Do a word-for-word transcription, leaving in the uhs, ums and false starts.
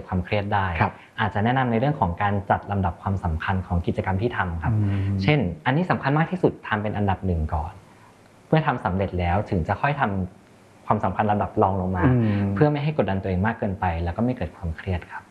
ความเครียดได้อาจจะแนะนำในเรื่องของการจัดลำดับความสำคัญของกิจกรรมที่ทำครับเช่นอันนี้สำคัญมากที่สุดทำเป็นอันดับหนึ่งก่อนเมื่อทำสำเร็จแล้วถึงจะค่อยทำความสำคัญลำดับรองลงมาเพื่อไม่ให้กดดันตัวเองมากเกินไปแล้วก็ไม่เกิดความเครียดครับ